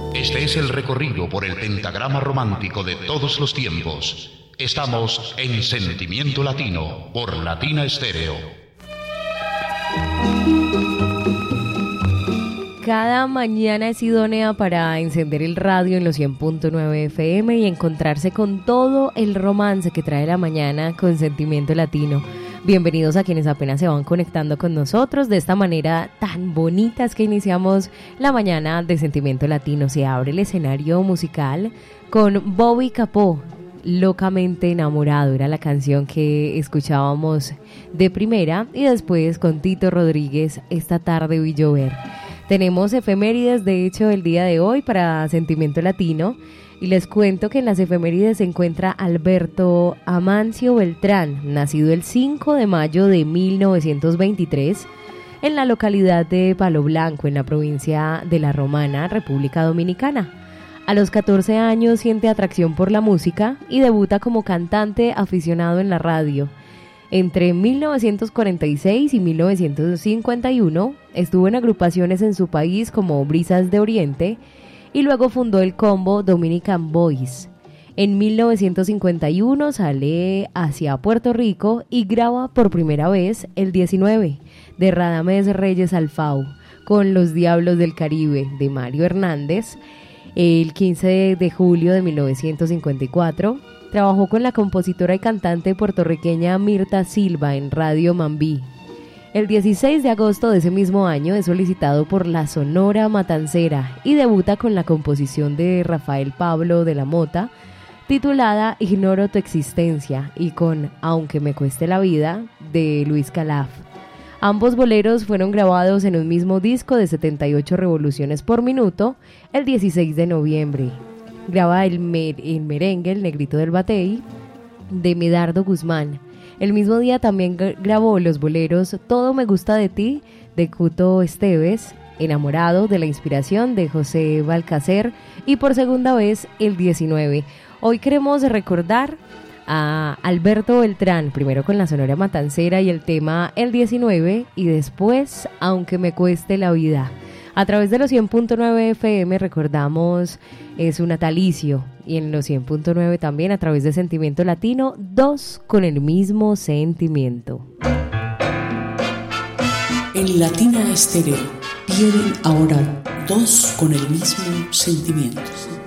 Este es el recorrido por el pentagrama romántico de todos los tiempos. Estamos en Sentimiento Latino por Latina Estéreo. Cada mañana es idónea para encender el radio en los 100.9 FM y encontrarse con todo el romance que trae la mañana con Sentimiento Latino. Bienvenidos a quienes apenas se van conectando con nosotros. De esta manera tan bonita es que iniciamos la mañana de Sentimiento Latino. Se abre el escenario musical con Bobby Capó, Locamente Enamorado. Era la canción que escuchábamos de primera, y después con Tito Rodríguez, Esta tarde vi llover. Tenemos efemérides, de hecho, el día de hoy para Sentimiento Latino. Y les cuento que en las efemérides se encuentra Alberto Amancio Beltrán, nacido el 5 de mayo de 1923 en la localidad de Palo Blanco, en la provincia de La Romana, República Dominicana. A los 14 años siente atracción por la música y debuta como cantante aficionado en la radio. Entre 1946 y 1951 estuvo en agrupaciones en su país como Brisas de Oriente, y luego fundó el combo Dominican Boys. En 1951 sale hacia Puerto Rico y graba por primera vez el 19 de Radamés Reyes Alfau con Los Diablos del Caribe de Mario Hernández. El 15 de julio de 1954 trabajó con la compositora y cantante puertorriqueña Mirta Silva en Radio Mambí. El 16 de agosto de ese mismo año es solicitado por la Sonora Matancera y debuta con la composición de Rafael Pablo de la Mota, titulada Ignoro tu existencia, y con Aunque me cueste la vida, de Luis Calaf. Ambos boleros fueron grabados en un mismo disco de 78 revoluciones por minuto el 16 de noviembre. Graba el merengue El Negrito del Batey, de Medardo Guzmán. El mismo día también grabó los boleros Todo me gusta de ti, de Cuto Esteves, Enamorado, de la inspiración, de José Balcacer, y por segunda vez el 19. Hoy queremos recordar a Alberto Beltrán, primero con la Sonora Matancera y el tema El 19, y después Aunque me cueste la vida. A través de los 100.9 FM recordamos su natalicio, y en los 100.9 también a través de Sentimiento Latino, dos con el mismo sentimiento. En Latina Estéreo vienen ahora dos con el mismo sentimiento.